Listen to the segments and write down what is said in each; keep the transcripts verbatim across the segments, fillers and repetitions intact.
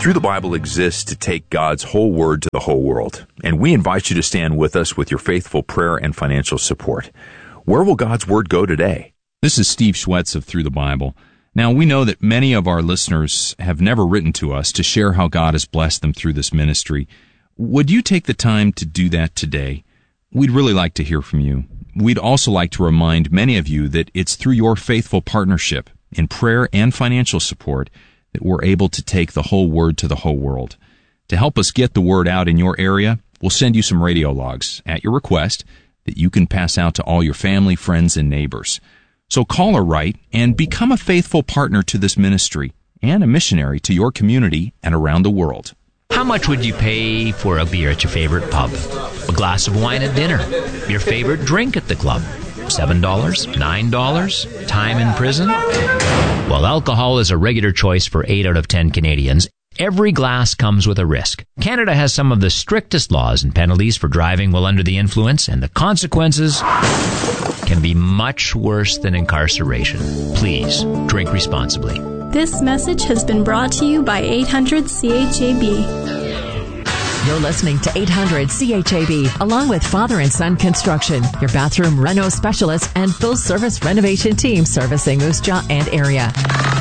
Through the Bible exists to take God's whole word to the whole world, and we invite you to stand with us with your faithful prayer and financial support. Where will God's word go today? This is Steve Schwetz of Through the Bible. Now, we know that many of our listeners have never written to us to share how God has blessed them through this ministry. Would you take the time to do that today? We'd really like to hear from you. We'd also like to remind many of you that it's through your faithful partnership in prayer and financial support that we're able to take the whole word to the whole world. To help us get the word out in your area, we'll send you some radio logs at your request that you can pass out to all your family, friends, and neighbors. So call or write and become a faithful partner to this ministry and a missionary to your community and around the world. How much would you pay for a beer at your favorite pub? A glass of wine at dinner? Your favorite drink at the club? seven dollars? nine dollars? Time in prison? Well, alcohol is a regular choice for eight out of ten Canadians. Every glass comes with a risk. Canada has some of the strictest laws and penalties for driving while under the influence, and the consequences can be much worse than incarceration. Please, drink responsibly. This message has been brought to you by eight hundred C H A B. You're listening to eight hundred C H A B, along with Father and Son Construction, your bathroom reno specialist and full-service renovation team servicing Moose Jaw and area.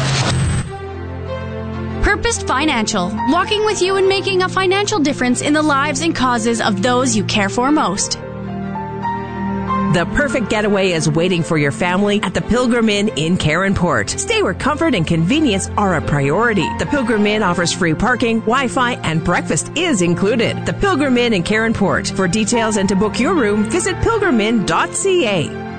Purposed Financial, walking with you and making a financial difference in the lives and causes of those you care for most. The perfect getaway is waiting for your family at the Pilgrim Inn in Caronport. Stay where comfort and convenience are a priority. The Pilgrim Inn offers free parking, Wi-Fi, and breakfast is included. The Pilgrim Inn in Caronport. For details and to book your room, visit pilgrim inn dot c a.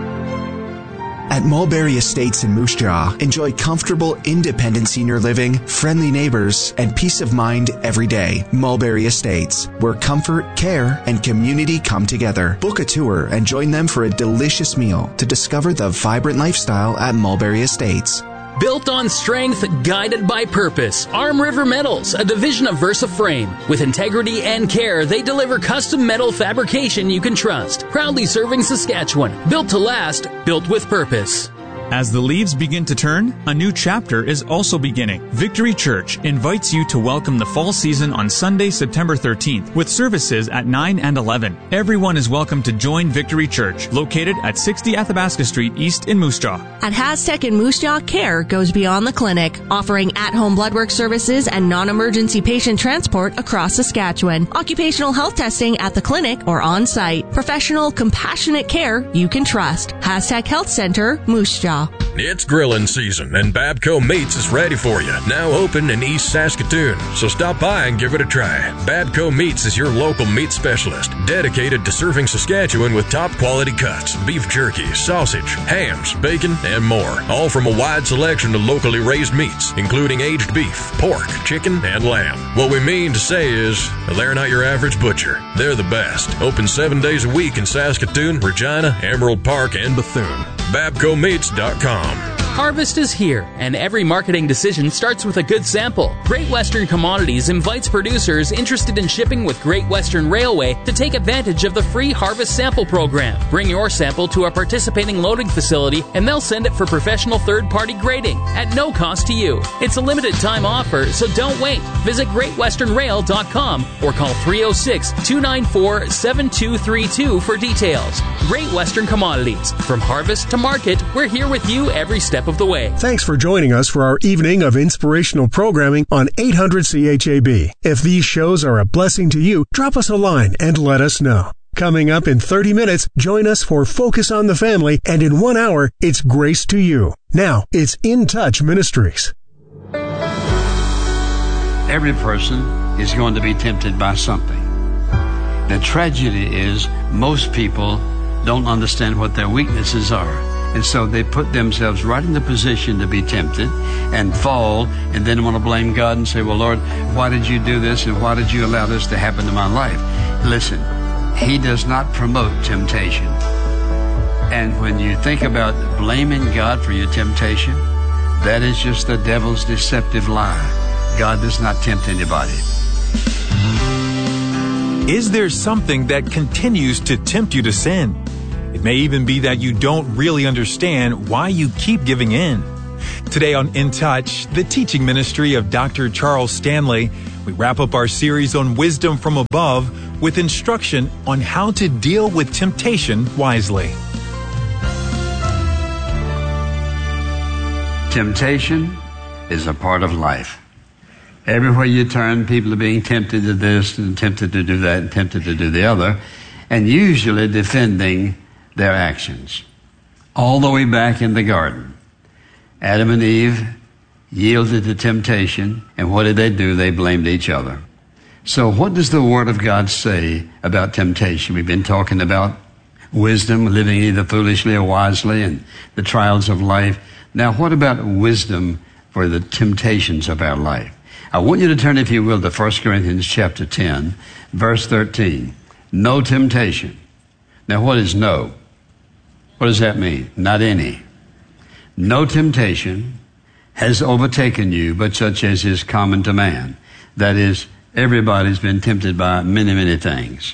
At Mulberry Estates in Moose Jaw, enjoy comfortable, independent senior living, friendly neighbors, and peace of mind every day. Mulberry Estates, where comfort, care, and community come together. Book a tour and join them for a delicious meal to discover the vibrant lifestyle at Mulberry Estates. Built on strength, guided by purpose. Arm River Metals, a division of Versa Frame. With integrity and care, they deliver custom metal fabrication you can trust. Proudly serving Saskatchewan. Built to last, built with purpose. As the leaves begin to turn, a new chapter is also beginning. Victory Church invites you to welcome the fall season on Sunday, September thirteenth, with services at nine and eleven. Everyone is welcome to join Victory Church, located at sixty Athabasca Street East in Moose Jaw. At Haztec in Moose Jaw, care goes beyond the clinic, offering at-home blood work services and non-emergency patient transport across Saskatchewan. Occupational health testing at the clinic or on-site. Professional, compassionate care you can trust. Haztec Health Center, Moose Jaw. It's grilling season, and Babco Meats is ready for you. Now open in East Saskatoon, so stop by and give it a try. Babco Meats is your local meat specialist, dedicated to serving Saskatchewan with top-quality cuts, beef jerky, sausage, hams, bacon, and more. All from a wide selection of locally raised meats, including aged beef, pork, chicken, and lamb. What we mean to say is, they're not your average butcher. They're the best. Open seven days a week in Saskatoon, Regina, Emerald Park, and Bethune. Babco Meats dot com. Harvest is here, and every marketing decision starts with a good sample. Great Western Commodities invites producers interested in shipping with Great Western Railway to take advantage of the free Harvest Sample Program. Bring your sample to a participating loading facility, and they'll send it for professional third-party grading at no cost to you. It's a limited-time offer, so don't wait. Visit great western rail dot com or call three oh six, two nine four, seven two three two for details. Great Western Commodities. From harvest to market, we're here with you every step of the way. Thanks for joining us for our evening of inspirational programming on eight hundred C H A B. If these shows are a blessing to you, drop us a line and let us know. Coming up in thirty minutes, join us for Focus on the Family, and in one hour, it's Grace to You. Now, it's In Touch Ministries. Every person is going to be tempted by something. The tragedy is most people don't understand what their weaknesses are. And so they put themselves right in the position to be tempted and fall, and then want to blame God and say, well, Lord, why did you do this, and why did you allow this to happen to my life? Listen, He does not promote temptation. And when you think about blaming God for your temptation, that is just the devil's deceptive lie. God does not tempt anybody. Is there something that continues to tempt you to sin? It may even be that you don't really understand why you keep giving in. Today on In Touch, the teaching ministry of Doctor Charles Stanley, we wrap up our series on wisdom from above with instruction on how to deal with temptation wisely. Temptation is a part of life. Everywhere you turn, people are being tempted to this and tempted to do that and tempted to do the other, and usually defending their actions. All the way back in the garden, Adam and Eve yielded to temptation, and what did they do? They blamed each other. So what does the Word of God say about temptation? We've been talking about wisdom, living either foolishly or wisely, and the trials of life. Now, what about wisdom for the temptations of our life? I want you to turn, if you will, to First Corinthians chapter ten, verse thirteen. No temptation. Now, what is no? What does that mean? Not any. No temptation has overtaken you, but such as is common to man. That is, everybody's been tempted by many, many things.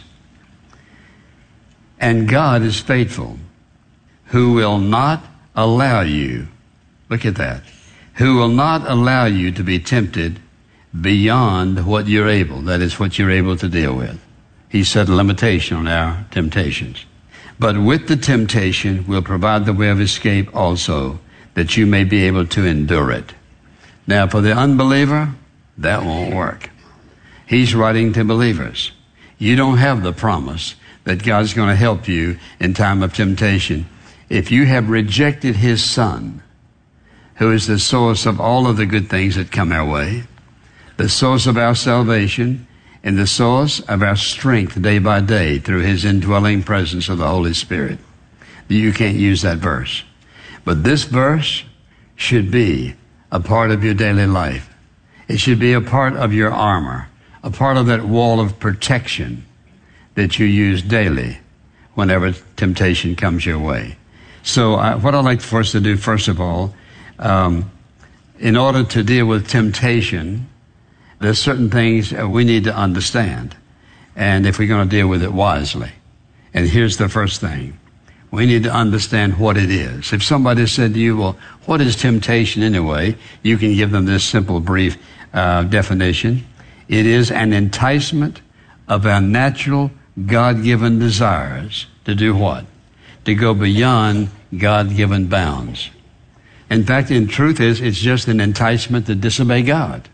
And God is faithful, who will not allow you, look at that, who will not allow you to be tempted beyond what you're able, that is, what you're able to deal with. He set a limitation on our temptations. But with the temptation will provide the way of escape also, that you may be able to endure it. Now, for the unbeliever, that won't work. He's writing to believers. You don't have the promise that God's going to help you in time of temptation. If you have rejected His Son, who is the source of all of the good things that come our way, the source of our salvation, and the source of our strength day by day through His indwelling presence of the Holy Spirit, you can't use that verse. But this verse should be a part of your daily life. It should be a part of your armor, a part of that wall of protection that you use daily whenever temptation comes your way. So I, what I'd like for us to do, first of all, um, in order to deal with temptation, there's certain things we need to understand, and if we're going to deal with it wisely. And here's the first thing. We need to understand what it is. If somebody said to you, well, what is temptation anyway? You can give them this simple, brief uh, definition. It is an enticement of our natural, God-given desires to do what? To go beyond God-given bounds. In fact, in truth is, it's just an enticement to disobey God,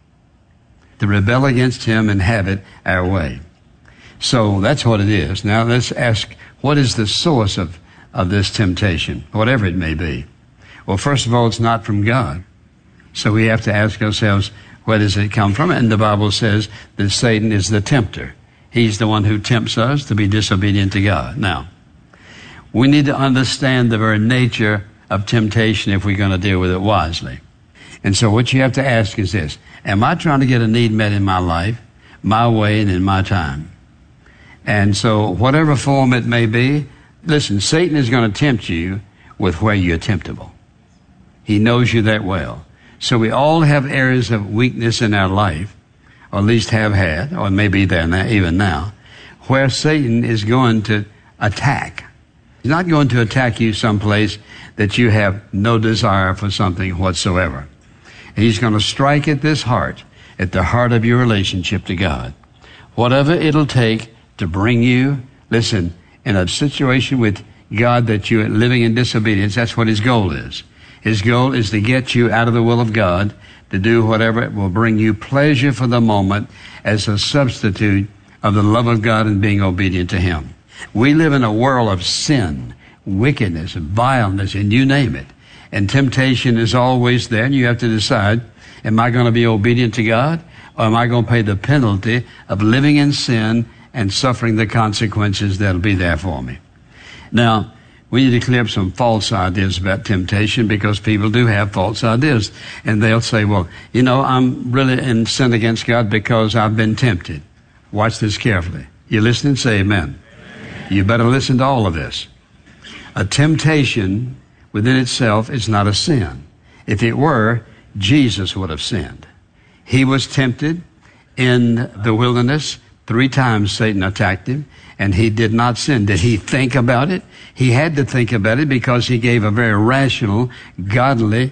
to rebel against Him and have it our way. So that's what it is. Now let's ask, what is the source of, of this temptation, whatever it may be? Well, first of all, it's not from God. So we have to ask ourselves, where does it come from? And the Bible says that Satan is the tempter. He's the one who tempts us to be disobedient to God. Now, we need to understand the very nature of temptation if we're going to deal with it wisely. And so what you have to ask is this: am I trying to get a need met in my life, my way, and in my time? And so whatever form it may be, listen, Satan is going to tempt you with where you're temptable. He knows you that well. So we all have areas of weakness in our life, or at least have had, or maybe there now, even now, where Satan is going to attack. He's not going to attack you someplace that you have no desire for something whatsoever. And he's going to strike at this heart, at the heart of your relationship to God. Whatever it'll take to bring you, listen, in a situation with God that you're living in disobedience, that's what his goal is. His goal is to get you out of the will of God, to do whatever it will bring you pleasure for the moment as a substitute of the love of God and being obedient to Him. We live in a world of sin, wickedness, vileness, and you name it. And temptation is always there, and you have to decide, am I going to be obedient to God, or am I going to pay the penalty of living in sin and suffering the consequences that'll be there for me? Now, we need to clear up some false ideas about temptation, because people do have false ideas. And they'll say, well, you know, I'm really in sin against God because I've been tempted. Watch this carefully. You listening? Say amen. Amen. You better listen to all of this. A temptation within itself is not a sin. If it were, Jesus would have sinned. He was tempted in the wilderness. Three times Satan attacked him, and he did not sin. Did he think about it? He had to think about it because he gave a very rational, godly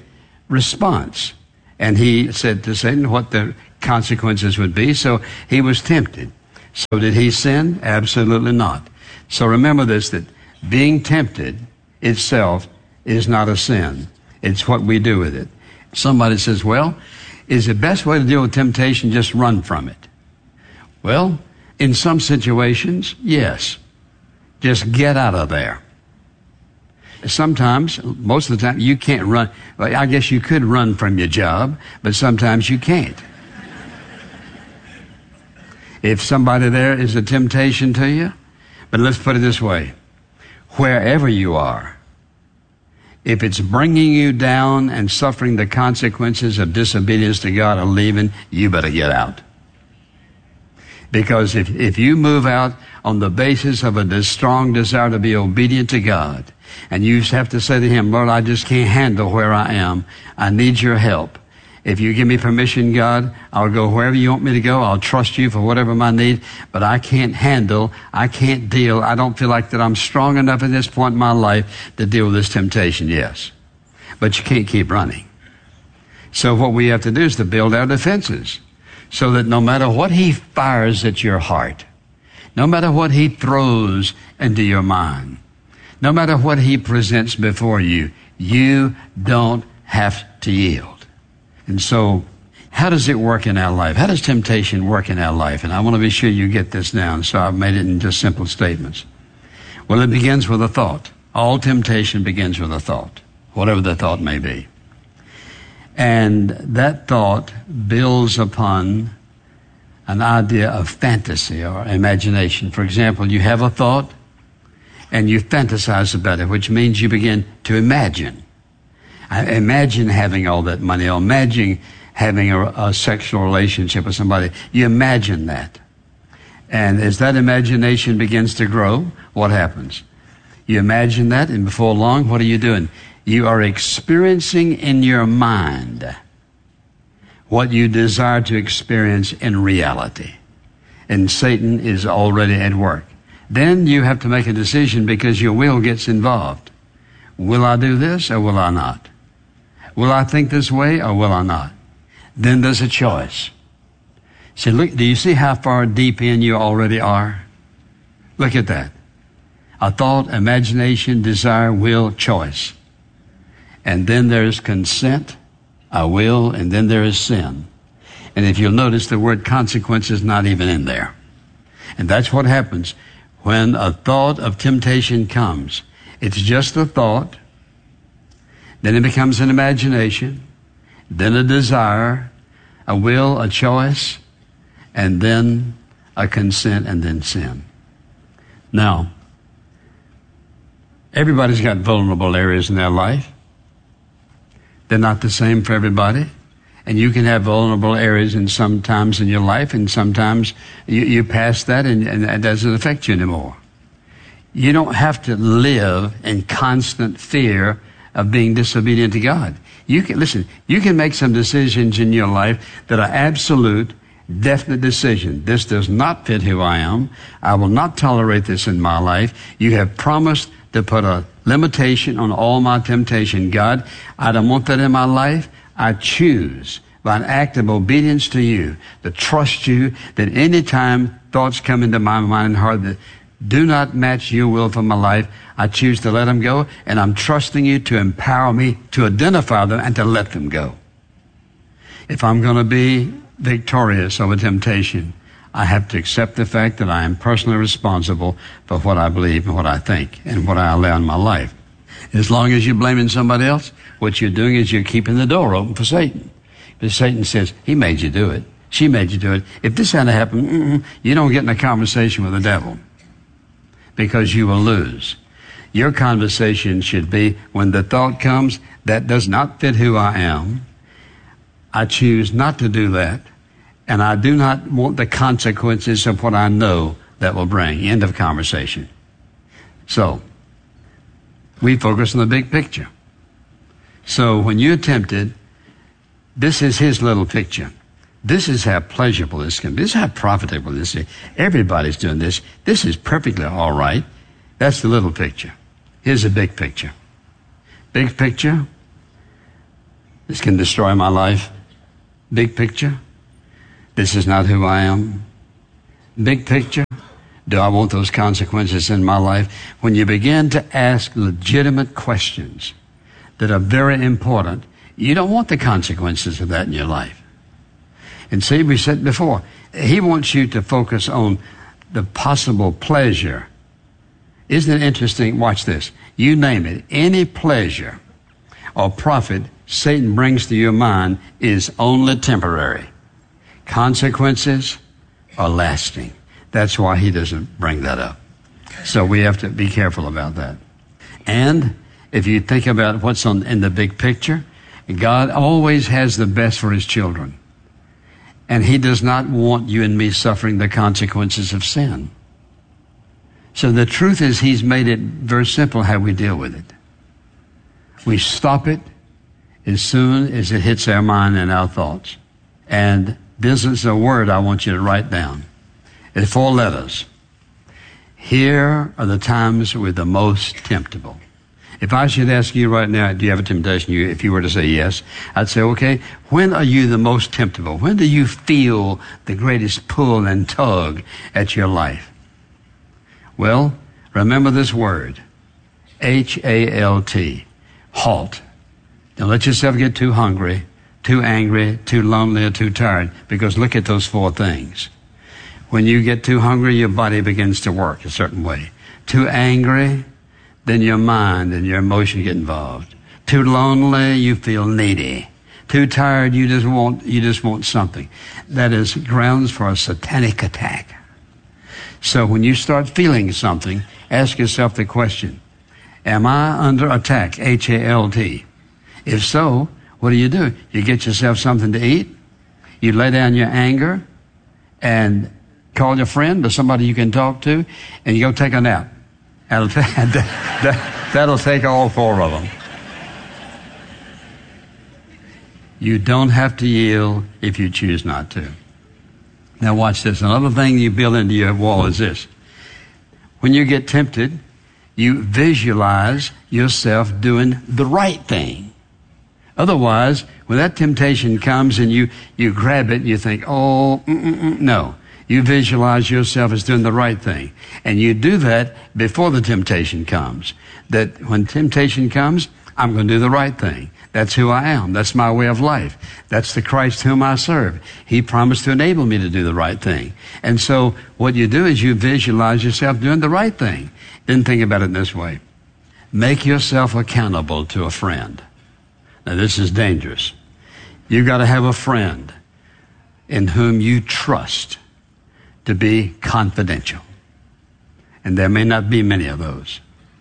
response. And he said to Satan what the consequences would be, so he was tempted. So did he sin? Absolutely not. So remember this, that being tempted itself is not a sin. It's what we do with it. Somebody says, well, is the best way to deal with temptation just run from it? Well, in some situations, yes. Just get out of there. Sometimes, most of the time, you can't run. Well, I guess you could run from your job, but sometimes you can't. If somebody there is a temptation to you, but let's put it this way. Wherever you are, if it's bringing you down and suffering the consequences of disobedience to God or leaving, you better get out. Because if, if you move out on the basis of a strong desire to be obedient to God, and you have to say to Him, Lord, I just can't handle where I am. I need your help. If you give me permission, God, I'll go wherever you want me to go. I'll trust you for whatever my need, but I can't handle, I can't deal. I don't feel like that I'm strong enough at this point in my life to deal with this temptation. Yes, but you can't keep running. So what we have to do is to build our defenses so that no matter what he fires at your heart, no matter what he throws into your mind, no matter what he presents before you, you don't have to yield. And so, how does it work in our life? How does temptation work in our life? And I want to be sure you get this down, so I've made it in just simple statements. Well, it begins with a thought. All temptation begins with a thought, whatever the thought may be. And that thought builds upon an idea of fantasy or imagination. For example, you have a thought and you fantasize about it, which means you begin to imagine. I imagine having all that money, or imagine having a, a sexual relationship with somebody. You imagine that. And as that imagination begins to grow, what happens? You imagine that, and before long, what are you doing? You are experiencing in your mind what you desire to experience in reality. And Satan is already at work. Then you have to make a decision because your will gets involved. Will I do this or will I not? Will I think this way or will I not? Then there's a choice. See, look, do you see how far deep in you already are? Look at that. A thought, imagination, desire, will, choice. And then there's consent, a will, and then there is sin. And if you'll notice, the word consequence is not even in there. And that's what happens when a thought of temptation comes. It's just a thought. Then it becomes an imagination, then a desire, a will, a choice, and then a consent, and then sin. Now, everybody's got vulnerable areas in their life. They're not the same for everybody. And you can have vulnerable areas in some times in your life, and sometimes you, you pass that and, and it doesn't affect you anymore. You don't have to live in constant fear of being disobedient to God. You can, listen, you can make some decisions in your life that are absolute, definite decisions. This does not fit who I am. I will not tolerate this in my life. You have promised to put a limitation on all my temptation. God, I don't want that in my life. I choose by an act of obedience to you to trust you that any time thoughts come into my mind and heart that do not match your will for my life, I choose to let them go, and I'm trusting you to empower me to identify them and to let them go. If I'm going to be victorious over temptation, I have to accept the fact that I am personally responsible for what I believe and what I think and what I allow in my life. As long as you're blaming somebody else, what you're doing is you're keeping the door open for Satan. Because Satan says, he made you do it. She made you do it. If this hadn't happened, mm-mm, you don't get in a conversation with the devil, because you will lose. Your conversation should be, when the thought comes, that does not fit who I am. I choose not to do that, and I do not want the consequences of what I know that will bring. End of conversation. So, we focus on the big picture. So when you're tempted, this is his little picture. This is how pleasurable this can be. This is how profitable this is. Everybody's doing this. This is perfectly all right. That's the little picture. Here's the big picture. Big picture. This can destroy my life. Big picture. This is not who I am. Big picture. Do I want those consequences in my life? When you begin to ask legitimate questions that are very important, you don't want the consequences of that in your life. And see, we said before, he wants you to focus on the possible pleasure. Isn't it interesting? Watch this. You name it. Any pleasure or profit Satan brings to your mind is only temporary. Consequences are lasting. That's why he doesn't bring that up. So we have to be careful about that. And if you think about what's on in the big picture, God always has the best for his children. And he does not want you and me suffering the consequences of sin. So the truth is, he's made it very simple how we deal with it. We stop it as soon as it hits our mind and our thoughts. And this is a word I want you to write down. It's four letters. Here are the times we're the most temptable. If I should ask you right now, do you have a temptation? You, if you were to say yes, I'd say, okay, when are you the most temptable? When do you feel the greatest pull and tug at your life? Well, remember this word, H A L T, halt. Don't let yourself get too hungry, too angry, too lonely, or too tired, because look at those four things. When you get too hungry, your body begins to work a certain way. Too angry, then your mind and your emotion get involved. Too lonely, you feel needy. Too tired, you just want, you just want something. That is grounds for a satanic attack. So when you start feeling something, ask yourself the question, am I under attack? H A L T. If so, what do you do? You get yourself something to eat. You lay down your anger and call your friend or somebody you can talk to, and you go take a nap. That'll, t- that, that, that'll take all four of them. You don't have to yield if you choose not to. Now watch this. Another thing you build into your wall is this. When you get tempted, you visualize yourself doing the right thing. Otherwise, when that temptation comes and you, you grab it, you think, oh, mm-mm-mm. No. You visualize yourself as doing the right thing. And you do that before the temptation comes. That when temptation comes, I'm going to do the right thing. That's who I am. That's my way of life. That's the Christ whom I serve. He promised to enable me to do the right thing. And so what you do is you visualize yourself doing the right thing. Then think about it this way. Make yourself accountable to a friend. Now this is dangerous. You've got to have a friend in whom you trust to be confidential. And there may not be many of those.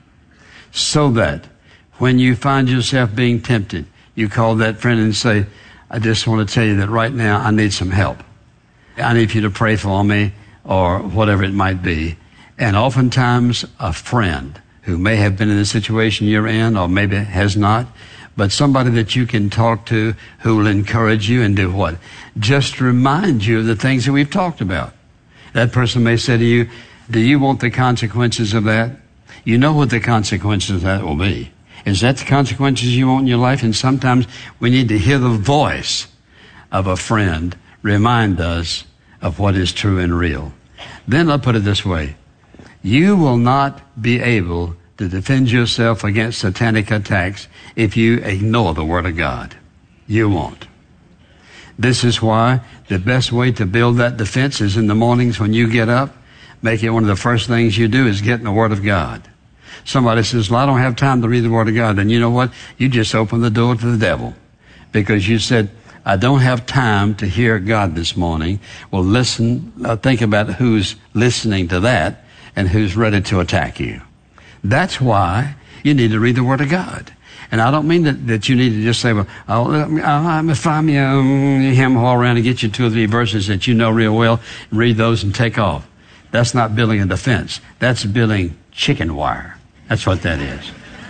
So that when you find yourself being tempted, you call that friend and say, I just want to tell you that right now I need some help. I need you to pray for me, or whatever it might be. And oftentimes a friend who may have been in the situation you're in, or maybe has not, but somebody that you can talk to who will encourage you and do what? Just remind you of the things that we've talked about. That person may say to you, do you want the consequences of that? You know what the consequences of that will be. Is that the consequences you want in your life? And sometimes we need to hear the voice of a friend remind us of what is true and real. Then I'll put it this way. You will not be able to defend yourself against satanic attacks if you ignore the Word of God. You won't. This is why the best way to build that defense is in the mornings when you get up. Make it one of the first things you do is get in the Word of God. Somebody says, well, I don't have time to read the Word of God. Then you know what? You just open the door to the devil. Because you said, I don't have time to hear God this morning. Well, listen, uh, think about who's listening to that and who's ready to attack you. That's why you need to read the Word of God. And I don't mean that, that you need to just say, well, I'll, I'll find me a hymn haul around and get you two or three verses that you know real well, and read those and take off. That's not building a defense. That's building chicken wire. That's what that is.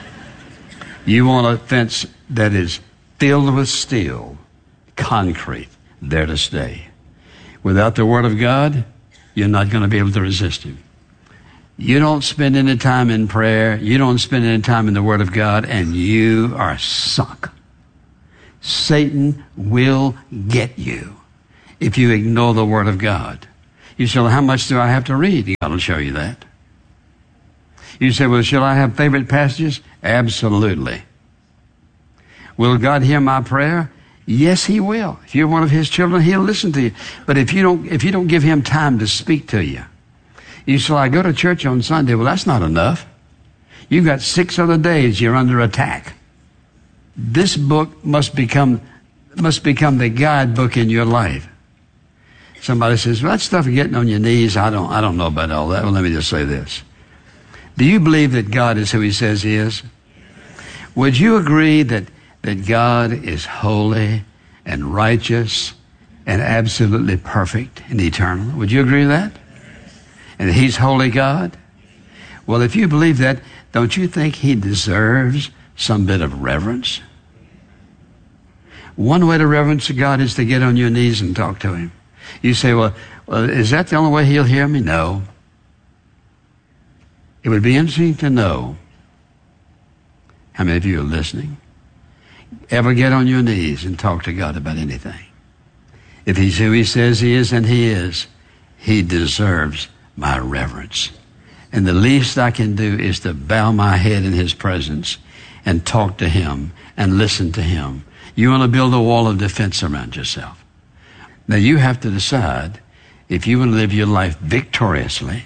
You want a fence that is filled with steel, concrete, there to stay. Without the Word of God, you're not going to be able to resist Him. You don't spend any time in prayer, you don't spend any time in the Word of God, and you are sunk. Satan will get you if you ignore the Word of God. You say, well, how much do I have to read? God will show you that. You say, well, shall I have favorite passages? Absolutely. Will God hear my prayer? Yes, He will. If you're one of His children, He'll listen to you. But if you don't, if you don't give Him time to speak to you, you say, well, I go to church on Sunday. Well, that's not enough. You've got six other days you're under attack. This book must become, must become the guidebook in your life. Somebody says, well, that stuff of getting on your knees, I don't, I don't know about all that. Well, let me just say this. Do you believe that God is who He says He is? Would you agree that, that God is holy and righteous and absolutely perfect and eternal? Would you agree with that? And He's holy God? Well, if you believe that, don't you think He deserves some bit of reverence? One way to reverence God is to get on your knees and talk to Him. You say, well, well, is that the only way He'll hear me? No. It would be interesting to know how many of you are listening. Ever get on your knees and talk to God about anything? If He's who He says He is, and He is, He deserves my reverence. And the least I can do is to bow my head in His presence and talk to Him and listen to Him. You want to build a wall of defense around yourself. Now you have to decide if you want to live your life victoriously,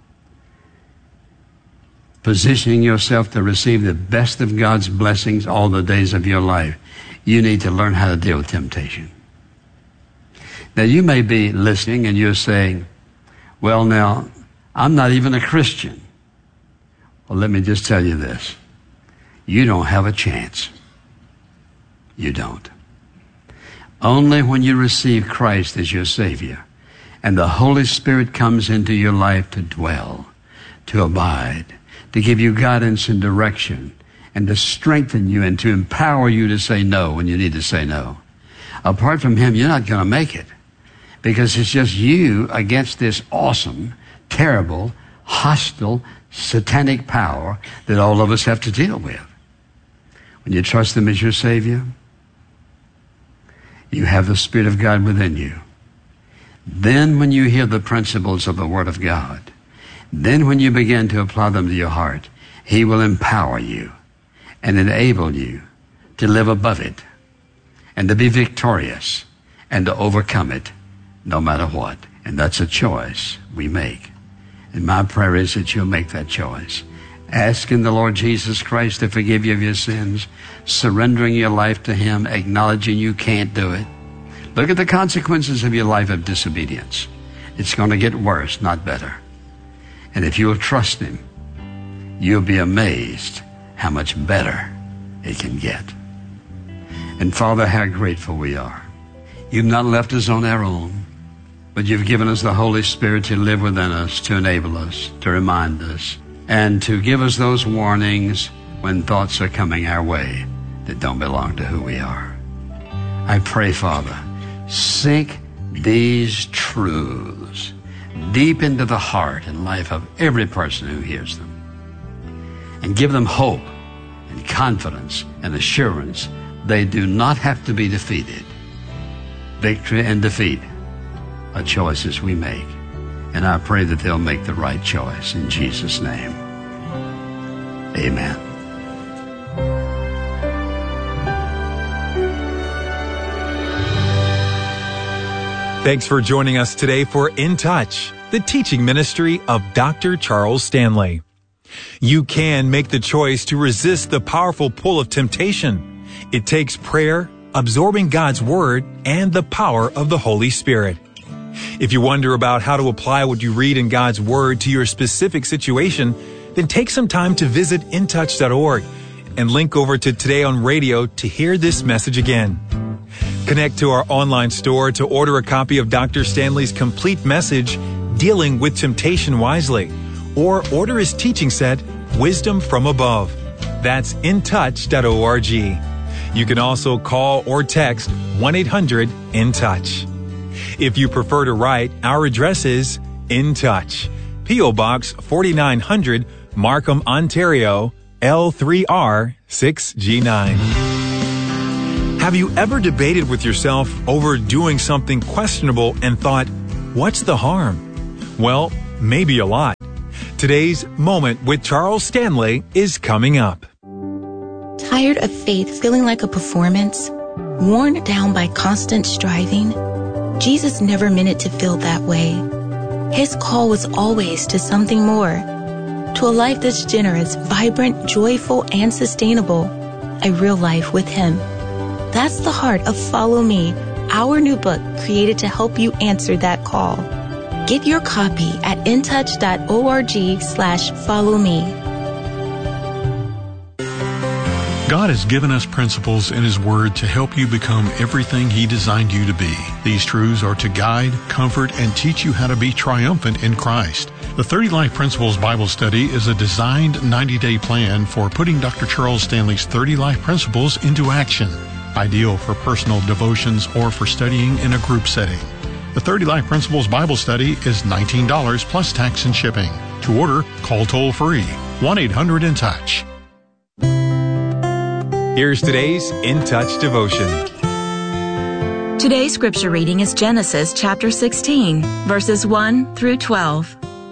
positioning yourself to receive the best of God's blessings all the days of your life. You need to learn how to deal with temptation. Now you may be listening and you're saying, well, now, I'm not even a Christian. Well, let me just tell you this. You don't have a chance. You don't. Only when you receive Christ as your Savior and the Holy Spirit comes into your life to dwell, to abide, to give you guidance and direction, and to strengthen you and to empower you to say no when you need to say no. Apart from Him, you're not going to make it, because it's just you against this awesome, terrible, hostile, satanic power that all of us have to deal with. When you trust Him as your Savior, you have the Spirit of God within you. Then when you hear the principles of the Word of God, then when you begin to apply them to your heart, He will empower you and enable you to live above it and to be victorious and to overcome it no matter what. And that's a choice we make. And my prayer is that you'll make that choice. Asking the Lord Jesus Christ to forgive you of your sins, surrendering your life to Him, acknowledging you can't do it. Look at the consequences of your life of disobedience. It's going to get worse, not better. And if you'll trust Him, you'll be amazed how much better it can get. And Father, how grateful we are. You've not left us on our own, but You've given us the Holy Spirit to live within us, to enable us, to remind us, and to give us those warnings when thoughts are coming our way that don't belong to who we are. I pray, Father, sink these truths deep into the heart and life of every person who hears them, and give them hope and confidence and assurance they do not have to be defeated. Victory and defeat are choices we make, and I pray that they'll make the right choice in Jesus' name. Amen. Thanks for joining us today for In Touch, the teaching ministry of Doctor Charles Stanley. You can make the choice to resist the powerful pull of temptation. It takes prayer, absorbing God's Word, and the power of the Holy Spirit. If you wonder about how to apply what you read in God's Word to your specific situation, then take some time to visit in touch dot org and link over to Today on Radio to hear this message again. Connect to our online store to order a copy of Doctor Stanley's complete message, Dealing with Temptation Wisely, or order his teaching set, Wisdom from Above. That's in touch dot org. You can also call or text one eight hundred in touch. If you prefer to write, our address is In Touch, P O Box forty-nine hundred, Markham, Ontario, L three R six G nine. Have you ever debated with yourself over doing something questionable and thought, what's the harm? Well, maybe a lot. Today's Moment with Charles Stanley is coming up. Tired of faith feeling like a performance? Worn down by constant striving? Jesus never meant it to feel that way. His call was always to something more, to a life that's generous, vibrant, joyful, and sustainable, a real life with Him. That's the heart of Follow Me, our new book created to help you answer that call. Get your copy at intouch.org slash follow me. God has given us principles in His Word to help you become everything He designed you to be. These truths are to guide, comfort, and teach you how to be triumphant in Christ. The thirty Life Principles Bible Study is a designed ninety-day plan for putting Doctor Charles Stanley's thirty Life Principles into action. Ideal for personal devotions or for studying in a group setting. The thirty Life Principles Bible Study is nineteen dollars plus tax and shipping. To order, call toll-free one eight hundred in touch. Here's today's In Touch devotion. Today's scripture reading is Genesis chapter sixteen, verses one through twelve.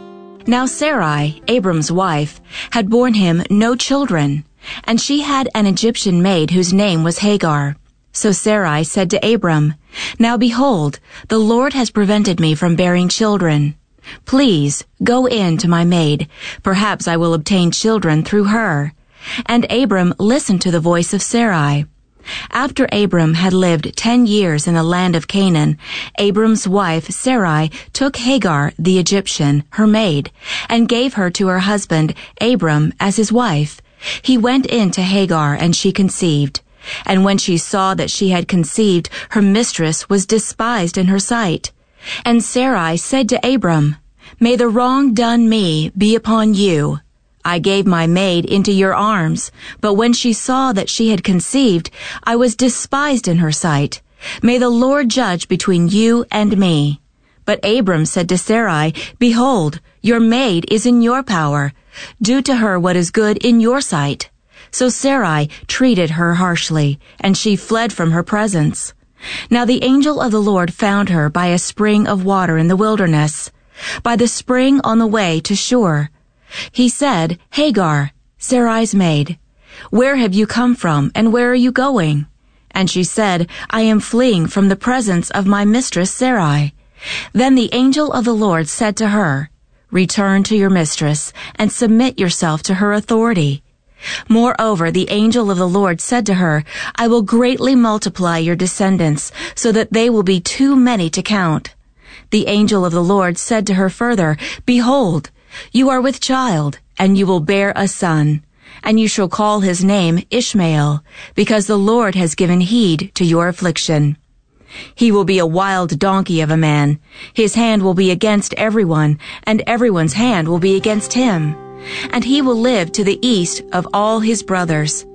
Now Sarai, Abram's wife, had borne him no children, and she had an Egyptian maid whose name was Hagar. So Sarai said to Abram, Now behold, the Lord has prevented me from bearing children. Please, go in to my maid. Perhaps I will obtain children through her. And Abram listened to the voice of Sarai. After Abram had lived ten years in the land of Canaan, Abram's wife Sarai took Hagar the Egyptian, her maid, and gave her to her husband Abram as his wife. He went in to Hagar, and she conceived. And when she saw that she had conceived, her mistress was despised in her sight. And Sarai said to Abram, May the wrong done me be upon you. I gave my maid into your arms, but when she saw that she had conceived, I was despised in her sight. May the Lord judge between you and me. But Abram said to Sarai, Behold, your maid is in your power. Do to her what is good in your sight. So Sarai treated her harshly, and she fled from her presence. Now the angel of the Lord found her by a spring of water in the wilderness, by the spring on the way to Shur. He said, Hagar, Sarai's maid, where have you come from, and where are you going? And she said, I am fleeing from the presence of my mistress Sarai. Then the angel of the Lord said to her, Return to your mistress, and submit yourself to her authority. Moreover, the angel of the Lord said to her, I will greatly multiply your descendants, so that they will be too many to count. The angel of the Lord said to her further, Behold, you are with child, and you will bear a son, and you shall call his name Ishmael, because the Lord has given heed to your affliction. He will be a wild donkey of a man. His hand will be against everyone, and everyone's hand will be against him. And he will live to the east of all his brothers.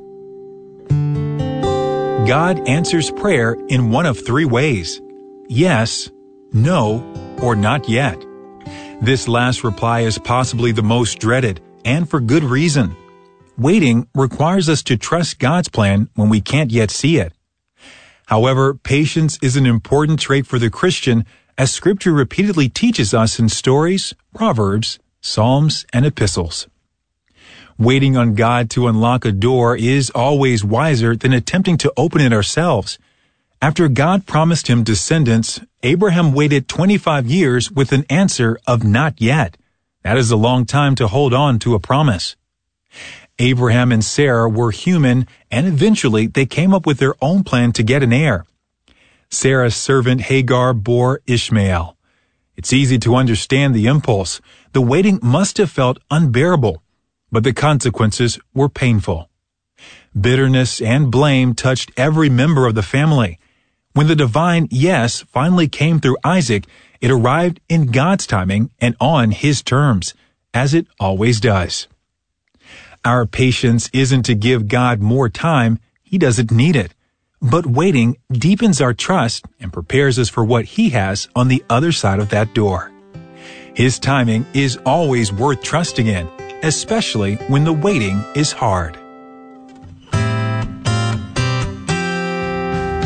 God answers prayer in one of three ways: yes, no, or not yet. This last reply is possibly the most dreaded, and for good reason. Waiting requires us to trust God's plan when we can't yet see it. However, patience is an important trait for the Christian, as Scripture repeatedly teaches us in stories, proverbs, Psalms, and epistles. Waiting on God to unlock a door is always wiser than attempting to open it ourselves. After God promised him descendants, Abraham waited twenty-five years with an answer of not yet. That is a long time to hold on to a promise. Abraham and Sarah were human, and eventually they came up with their own plan to get an heir. Sarah's servant Hagar bore Ishmael. It's easy to understand the impulse. The waiting must have felt unbearable, but the consequences were painful. Bitterness and blame touched every member of the family. When the divine yes finally came through Isaac, it arrived in God's timing and on His terms, as it always does. Our patience isn't to give God more time. He doesn't need it. But waiting deepens our trust and prepares us for what He has on the other side of that door. His timing is always worth trusting in, especially when the waiting is hard.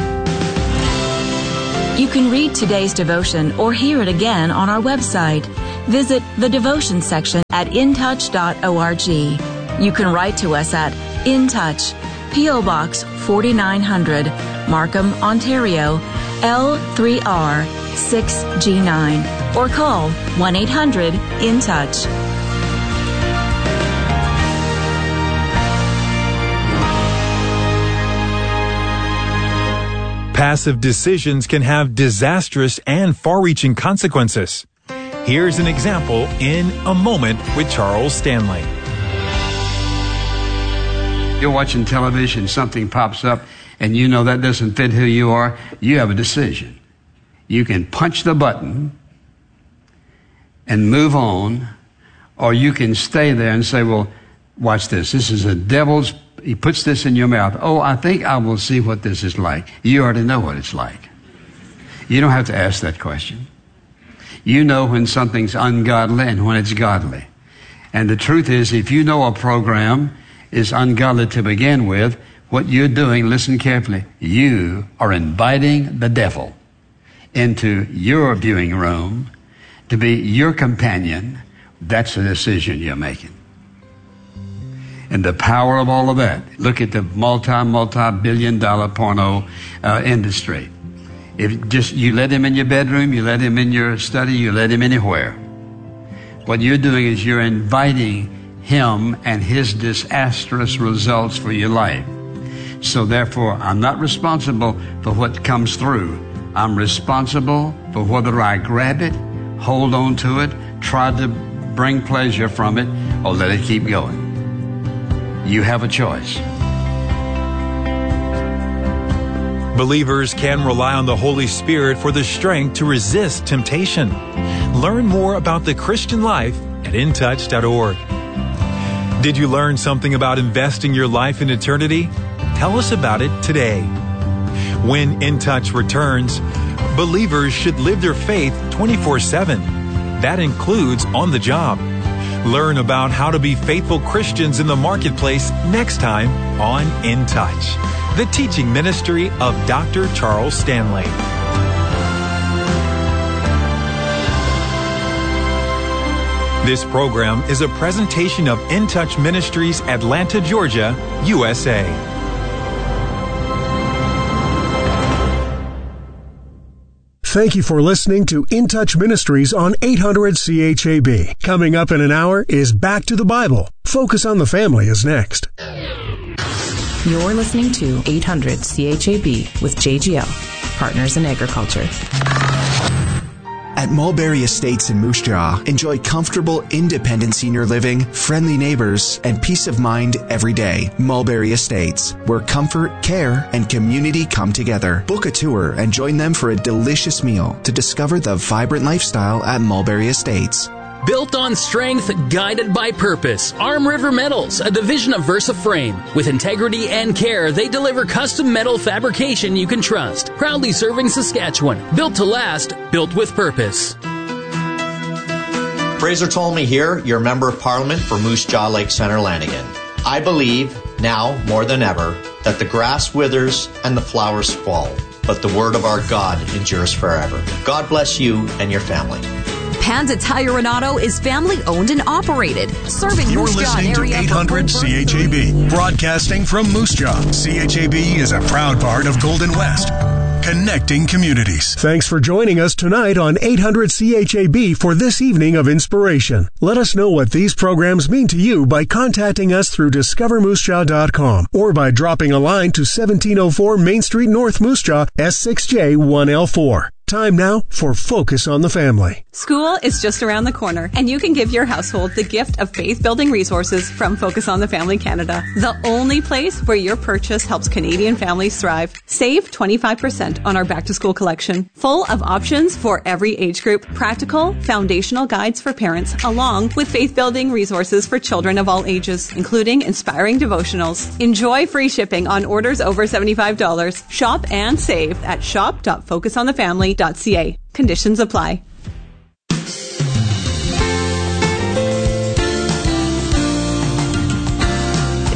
can read today's devotion or hear it again on our website. Visit the devotion section at intouch dot org. You can write to us at In Touch, P O Box forty-nine hundred, Markham, Ontario, L three R six G nine, or call one eight hundred in touch. Passive decisions can have disastrous and far-reaching consequences. Here's an example in A Moment with Charles Stanley. You're watching television, something pops up, and you know that doesn't fit who you are. You have a decision. You can punch the button and move on, or you can stay there and say, well, watch this. This is a devil's, he puts this in your mouth. Oh, I think I will see what this is like. You already know what it's like. You don't have to ask that question. You know when something's ungodly and when it's godly. And the truth is, if you know a program is ungodly to begin with, what you're doing, listen carefully, you are inviting the devil into your viewing room to be your companion. That's the decision you're making. And the power of all of that, look at the multi, multi-billion dollar porno uh, industry. If just you let him in your bedroom, you let him in your study, you let him anywhere. What you're doing is you're inviting him and his disastrous results for your life. So therefore, I'm not responsible for what comes through. I'm responsible for whether I grab it, hold on to it, try to bring pleasure from it, or let it keep going. You have a choice. Believers can rely on the Holy Spirit for the strength to resist temptation. Learn more about the Christian life at in touch dot org. Did you learn something about investing your life in eternity? Tell us about it today. When In Touch returns, believers should live their faith twenty-four seven. That includes on the job. Learn about how to be faithful Christians in the marketplace next time on In Touch, the teaching ministry of Doctor Charles Stanley. This program is a presentation of In Touch Ministries, Atlanta, Georgia, U S A. Thank you for listening to In Touch Ministries on eight hundred C H A B. Coming up in an hour is Back to the Bible. Focus on the Family is next. You're listening to eight hundred C H A B with J G L, Partners in Agriculture. At Mulberry Estates in Moose Jaw, enjoy comfortable, independent senior living, friendly neighbors, and peace of mind every day. Mulberry Estates, where comfort, care, and community come together. Book a tour and join them for a delicious meal to discover the vibrant lifestyle at Mulberry Estates. Built on strength, guided by purpose. Arm River Metals, a division of Versa Frame. With integrity and care, they deliver custom metal fabrication you can trust. Proudly serving Saskatchewan. Built to last, built with purpose. Fraser Tolmie here, your Member of Parliament for Moose Jaw Lake Centre Lanigan. I believe, now more than ever, that the grass withers and the flowers fall, but the word of our God endures forever. God bless you and your family. Panda Tire and Auto is family owned and operated, serving You're Moose Jaw listening area to eight hundred C H A B, broadcasting from Moose Jaw. C H A B is a proud part of Golden West, connecting communities. Thanks for joining us tonight on eight hundred C H A B for this evening of inspiration. Let us know what these programs mean to you by contacting us through discover moose jaw dot com or by dropping a line to seventeen oh four Main Street North, Moose Jaw, S six J one L four. Time now for Focus on the Family. School is just around the corner, and you can give your household the gift of faith-building resources from Focus on the Family Canada, the only place where your purchase helps Canadian families thrive. Save twenty-five percent on our back-to-school collection, full of options for every age group, practical, foundational guides for parents, along with faith-building resources for children of all ages, including inspiring devotionals. Enjoy free shipping on orders over seventy-five dollars. Shop and save at shop dot focus on the family dot c a. Conditions apply.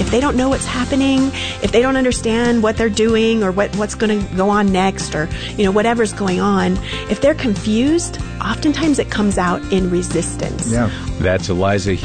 if they don't know what's happening, if they don't understand what they're doing or what, what's going to go on next, or, you know, whatever's going on, if they're confused, oftentimes it comes out in resistance. Yeah. That's Eliza